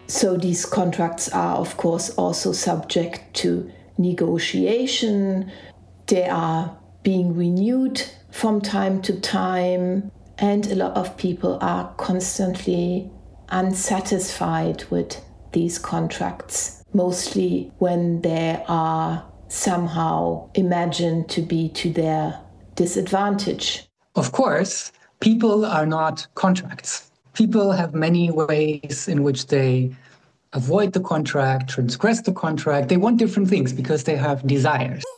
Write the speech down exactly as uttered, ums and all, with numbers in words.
So these contracts are, of course, also subject to negotiation. They are being renewed from time to time, and a lot of people are constantly unsatisfied with these contracts, mostly when they are somehow imagined to be to their disadvantage. Of course, people are not contracts. People have many ways in which they avoid the contract, transgress the contract. They want different things because they have desires.